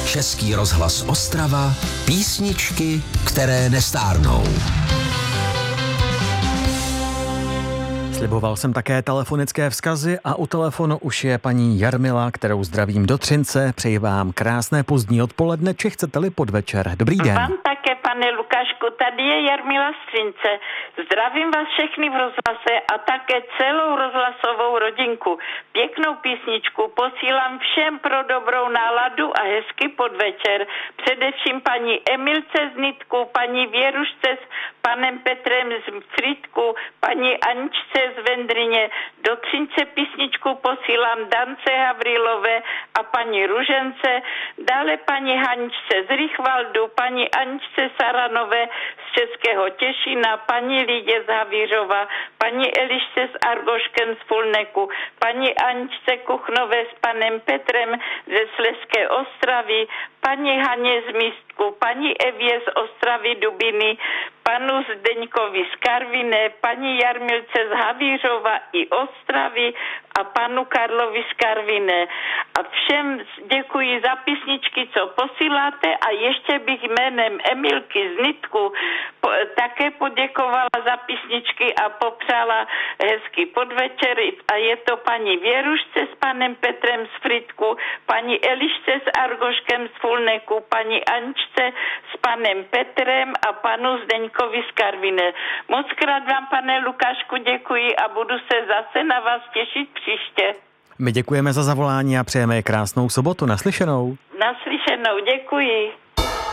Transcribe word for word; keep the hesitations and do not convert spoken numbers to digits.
Český rozhlas Ostrava, písničky, které nestárnou. Sliboval jsem také telefonické vzkazy a u telefonu už je paní Jarmila, kterou zdravím do Třince. Přeji vám krásné pozdní odpoledne, či chcete-li podvečer. Dobrý den. Vám také, pane Lukášku, tady je Jarmila z Třince. Zdravím vás všechny v rozhlase a také celou rozhlasovou rodinku. Pěknou písničku posílám všem pro dobrou náladu a hezký podvečer. Především paní Emilce z Nitku, paní Věrušce s panem Petrem z Frýdku, paní Aničce z Vendrině. Do Třince písničku posílám Dance Havrilové a paní Ružence. Dále paní Haničce z Rychvaldu, paní Aničce Saranové z Českého Těšína, paní Lidě z Havířova, paní Elišce s Argoškem z Fulneku, paní Aničce Kuchnové s panem Petrem ze Slezské Ostravy, paní Haně z Místku, paní Evě z Ostravy Dubiny, panu Zdeňkovi z Karviné, paní Jarmilce z Havířova i Ostravy a panu Karlovi z Karviné. A všem děkuji za písničky, co posíláte, a ještě bych jménem Emilky z Nitku po, také poděkovala za písničky a popřála hezký podvečer. A je to paní Věrušce s panem Petrem z Frýdku, paní Elišce s Argoškem z Fulneku, paní Aničce s panem Petrem a panu Zdeňkovi z Karviné. Moc krát vám, pane Lukášku, děkuji a budu se zase na vás těšit příště. My děkujeme za zavolání a přejeme krásnou sobotu. Naslyšenou. Naslyšenou, děkuji.